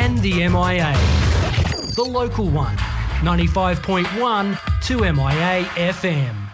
and the MIA. The local one, 95.1 2MIA FM.